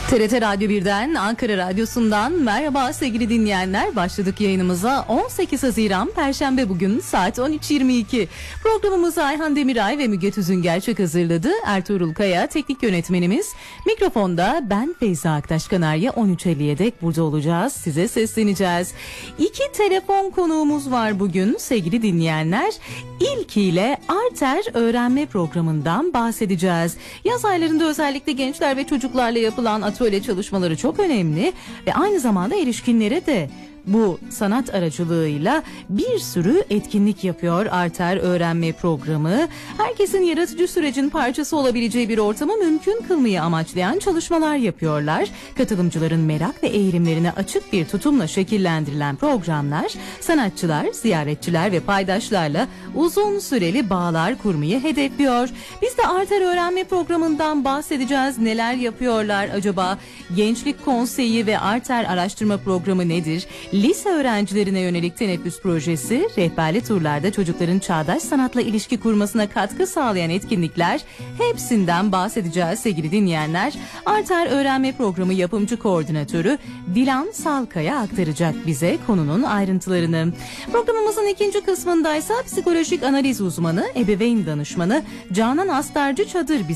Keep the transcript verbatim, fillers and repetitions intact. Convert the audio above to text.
T R T Radyo birden, Ankara Radyosu'ndan merhaba sevgili dinleyenler. Başladık yayınımıza. on sekiz Haziran Perşembe bugün saat on üç yirmi iki. Programımızı Ayhan Demiray ve Müge Tüzün Gerçek hazırladı. Ertuğrul Kaya teknik yönetmenimiz. Mikrofonda ben Feyza Aktaş Kanarya. on üç elliye dek burada olacağız. Size sesleneceğiz. İki telefon konuğumuz var bugün sevgili dinleyenler. İlkiyle Arter öğrenme programından bahsedeceğiz. Yaz aylarında özellikle gençler ve çocuklarla yapılan atölye çalışmaları çok önemli ve aynı zamanda erişkinlere de bu sanat aracılığıyla bir sürü etkinlik yapıyor Arter öğrenme programı. Herkesin yaratıcı sürecin parçası olabileceği bir ortamı mümkün kılmayı amaçlayan çalışmalar yapıyorlar. Katılımcıların merak ve eğilimlerine açık bir tutumla şekillendirilen programlar, sanatçılar, ziyaretçiler ve paydaşlarla uzun süreli bağlar kurmayı hedefliyor. Biz de Arter öğrenme programından bahsedeceğiz. Neler yapıyorlar acaba? Gençlik Konseyi ve Arter araştırma programı nedir? Lise öğrencilerine yönelik teneffüs projesi, rehberli turlarda çocukların çağdaş sanatla ilişki kurmasına katkı sağlayan etkinlikler, hepsinden bahsedeceğiz sevgili dinleyenler. Arter öğrenme programı yapımcı koordinatörü Dilan Salkaya aktaracak bize konunun ayrıntılarını. Programımızın ikinci kısmındaysa psikolojik analiz uzmanı, ebeveyn danışmanı Canan Astarcı Çadır bize